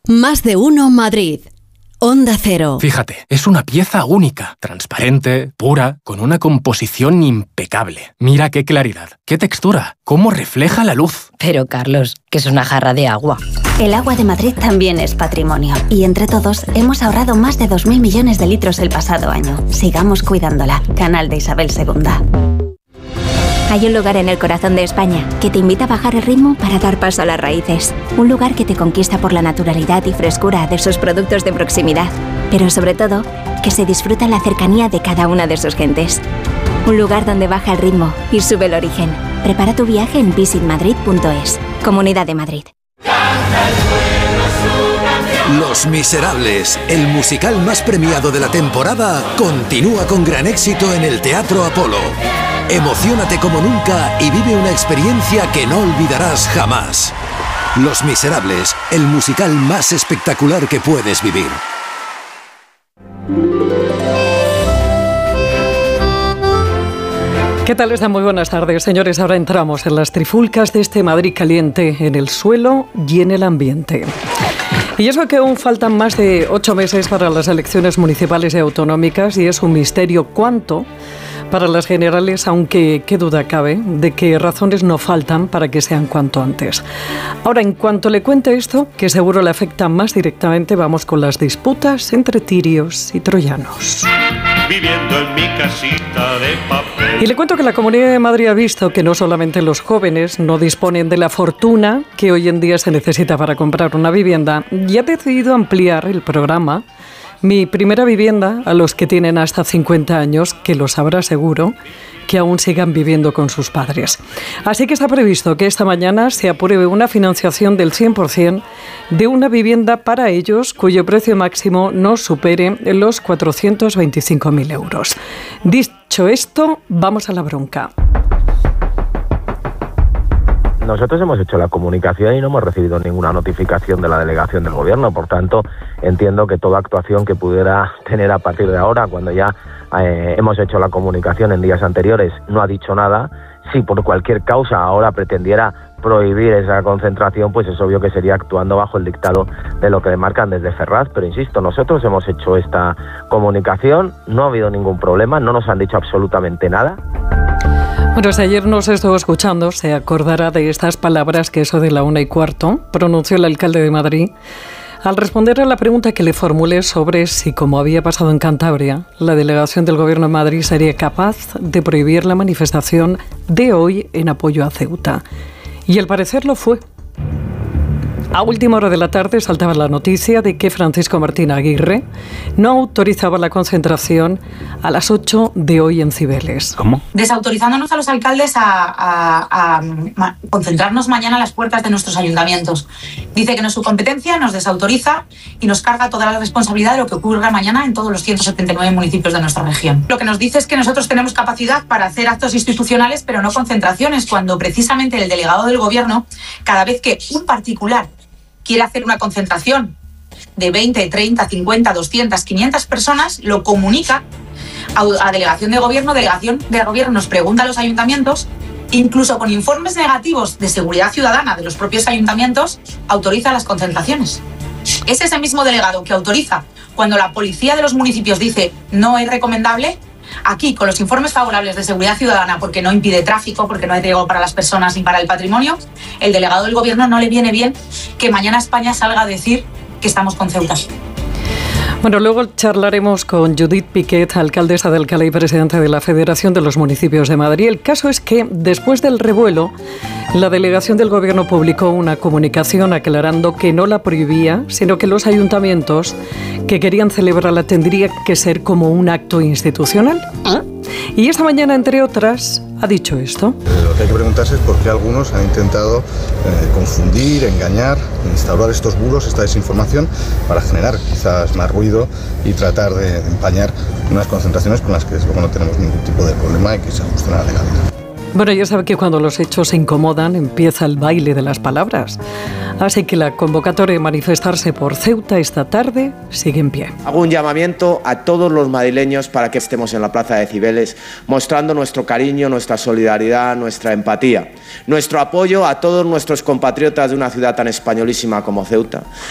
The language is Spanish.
Más de uno Madrid. Onda Cero. Fíjate, es una pieza única, transparente, pura, con una composición impecable. Mira qué claridad, qué textura, cómo refleja la luz. Pero Carlos, que es una jarra de agua. El agua de Madrid también es patrimonio. Y entre todos hemos ahorrado más de 2.000 millones de litros el pasado año. Sigamos cuidándola. Canal de Isabel II. Hay un lugar en el corazón de España que te invita a bajar el ritmo para dar paso a las raíces. Un lugar que te conquista por la naturalidad y frescura de sus productos de proximidad. Pero sobre todo, que se disfruta la cercanía de cada una de sus gentes. Un lugar donde baja el ritmo y sube el origen. Prepara tu viaje en visitmadrid.es. Comunidad de Madrid. Los Miserables, el musical más premiado de la temporada, continúa con gran éxito en el Teatro Apolo. Emociónate como nunca y vive una experiencia que no olvidarás jamás. Los Miserables, el musical más espectacular que puedes vivir. ¿Qué tal? Están muy buenas tardes, señores. Ahora entramos en las trifulcas de este Madrid caliente, en el suelo y en el ambiente. Y eso que aún faltan más de 8 meses para las elecciones municipales y autonómicas, y es un misterio cuánto para las generales, aunque qué duda cabe de que razones no faltan para que sean cuanto antes. Ahora, en cuanto le cuente esto, que seguro le afecta más directamente, vamos con las disputas entre tirios y troyanos. Viviendo en mi casita de papel. Y le cuento que la Comunidad de Madrid ha visto que no solamente los jóvenes no disponen de la fortuna que hoy en día se necesita para comprar una vivienda, y ha decidido ampliar el programa Mi Primera Vivienda a los que tienen hasta 50 años, que lo sabrá seguro, que aún sigan viviendo con sus padres. Así que está previsto que esta mañana se apruebe una financiación del 100% de una vivienda para ellos cuyo precio máximo no supere los 425.000 euros. Dicho esto, vamos a la bronca. Nosotros hemos hecho la comunicación y no hemos recibido ninguna notificación de la delegación del gobierno. Por tanto, entiendo que toda actuación que pudiera tener a partir de ahora, cuando ya hemos hecho la comunicación en días anteriores, no ha dicho nada. Si por cualquier causa ahora pretendiera prohibir esa concentración, pues es obvio que sería actuando bajo el dictado de lo que le marcan desde Ferraz. Pero insisto, nosotros hemos hecho esta comunicación, no ha habido ningún problema, no nos han dicho absolutamente nada. Bueno, si ayer nos estuvo escuchando, se acordará de estas palabras que eso de la 1:15 pronunció el alcalde de Madrid al responder a la pregunta que le formulé sobre si, como había pasado en Cantabria, la delegación del Gobierno de Madrid sería capaz de prohibir la manifestación de hoy en apoyo a Ceuta. Y al parecer lo fue. A última hora de la tarde saltaba la noticia de que Francisco Martín Aguirre no autorizaba la concentración a las 8 de hoy en Cibeles. ¿Cómo? Desautorizándonos a los alcaldes a concentrarnos mañana a las puertas de nuestros ayuntamientos. Dice que no es su competencia, nos desautoriza y nos carga toda la responsabilidad de lo que ocurra mañana en todos los 179 municipios de nuestra región. Lo que nos dice es que nosotros tenemos capacidad para hacer actos institucionales, pero no concentraciones, cuando precisamente el delegado del gobierno, cada vez que un particular quiere hacer una concentración de 20, 30, 50, 200, 500 personas, lo comunica a delegación de gobierno nos pregunta a los ayuntamientos, incluso con informes negativos de seguridad ciudadana de los propios ayuntamientos, autoriza las concentraciones. Es ese mismo delegado que autoriza cuando la policía de los municipios dice no es recomendable. Aquí, con los informes favorables de seguridad ciudadana, porque no impide tráfico, porque no hay riesgo para las personas ni para el patrimonio, el delegado del gobierno no le viene bien que mañana España salga a decir que estamos con Ceuta. Bueno, luego charlaremos con Judith Piquet, alcaldesa de Alcalá y presidenta de la Federación de los Municipios de Madrid. El caso es que, después del revuelo, la delegación del gobierno publicó una comunicación aclarando que no la prohibía, sino que los ayuntamientos que querían celebrarla tendría que ser como un acto institucional. Y esta mañana, entre otras, ha dicho esto. Lo que hay que preguntarse es por qué algunos han intentado confundir, engañar, instaurar estos bulos, esta desinformación, para generar quizás más ruido y tratar de empañar unas concentraciones con las que desde luego no tenemos ningún tipo de problema y que se ajustan a la legalidad. Bueno, ya sabe que cuando los hechos se incomodan empieza el baile de las palabras. Así que la convocatoria de manifestarse por Ceuta esta tarde sigue en pie. Hago un llamamiento a todos los madrileños para que estemos en la plaza de Cibeles, mostrando nuestro cariño, nuestra solidaridad, nuestra empatía, nuestro apoyo a todos nuestros compatriotas de una ciudad tan españolísima como Ceuta.